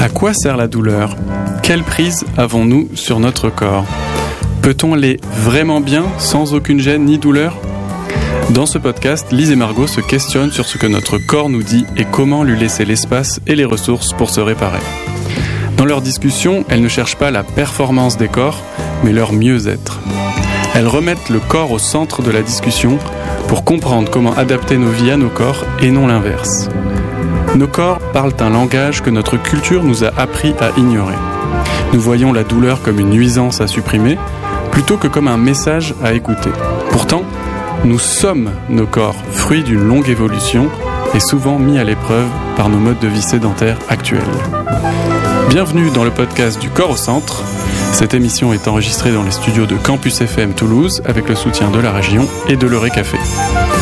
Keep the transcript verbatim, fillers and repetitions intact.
À quoi sert la douleur ? Quelle prise avons-nous sur notre corps ? Peut-on aller vraiment bien sans aucune gêne ni douleur ? Dans ce podcast, Lise et Margot se questionnent sur ce que notre corps nous dit et comment lui laisser l'espace et les ressources pour se réparer. Dans leur discussion, elles ne cherchent pas la performance des corps, mais leur mieux-être. Elles remettent le corps au centre de la discussion pour comprendre comment adapter nos vies à nos corps et non l'inverse. Nos corps parlent un langage que notre culture nous a appris à ignorer. Nous voyons la douleur comme une nuisance à supprimer, plutôt que comme un message à écouter. Pourtant, nous sommes nos corps, fruits d'une longue évolution et souvent mis à l'épreuve par nos modes de vie sédentaires actuels. Bienvenue dans le podcast du Corps au Centre. Cette émission est enregistrée dans les studios de Campus F M Toulouse avec le soutien de la région et de l'Euré Café.